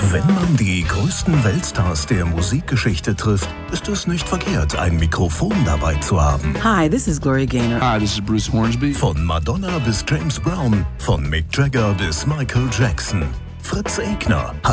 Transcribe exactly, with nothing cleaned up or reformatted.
Wenn man die größten Weltstars der Musikgeschichte trifft, ist es nicht verkehrt, ein Mikrofon dabei zu haben. Hi, this is Gloria Gaynor. Hi, this is Bruce Hornsby. Von Madonna bis James Brown, von Mick Jagger bis Michael Jackson. Fritz Egner